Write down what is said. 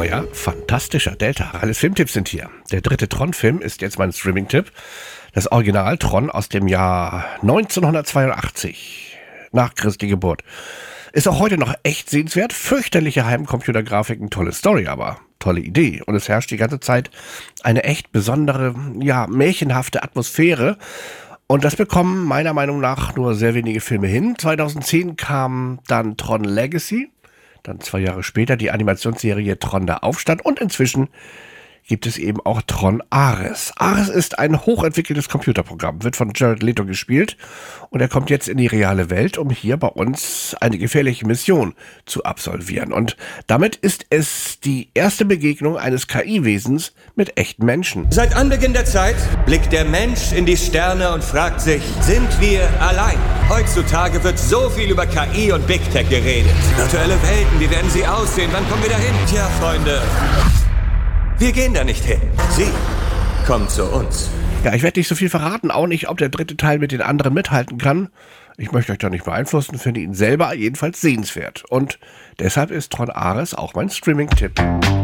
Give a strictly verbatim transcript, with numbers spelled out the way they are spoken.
neuer, fantastischer Delta. Alles Filmtipps sind hier. Der dritte Tron-Film ist jetzt mein Streaming-Tipp. Das Original Tron aus dem Jahr neunzehnhundertzweiundachtzig, nach Christi Geburt. Ist auch heute noch echt sehenswert. Fürchterliche Heimcomputergrafiken, tolle Story, aber tolle Idee. Und es herrscht die ganze Zeit eine echt besondere, ja, märchenhafte Atmosphäre. Und das bekommen meiner Meinung nach nur sehr wenige Filme hin. zweitausendzehn kam dann Tron Legacy. Dann zwei Jahre später die Animationsserie Tron der Aufstand und inzwischen gibt es eben auch Tron Ares. Ares ist ein hochentwickeltes Computerprogramm, wird von Jared Leto gespielt und er kommt jetzt in die reale Welt, um hier bei uns eine gefährliche Mission zu absolvieren. Und damit ist es die erste Begegnung eines K I-Wesens mit echten Menschen. Seit Anbeginn der Zeit blickt der Mensch in die Sterne und fragt sich, sind wir allein? Heutzutage wird so viel über K I und Big Tech geredet. Virtuelle Welten, wie werden sie aussehen? Wann kommen wir dahin? Tja, Freunde, wir gehen da nicht hin. Sie kommen zu uns. Ja, ich werde nicht so viel verraten, auch nicht, ob der dritte Teil mit den anderen mithalten kann. Ich möchte euch da nicht beeinflussen, finde ihn selber jedenfalls sehenswert. Und deshalb ist Tron Ares auch mein Streaming-Tipp.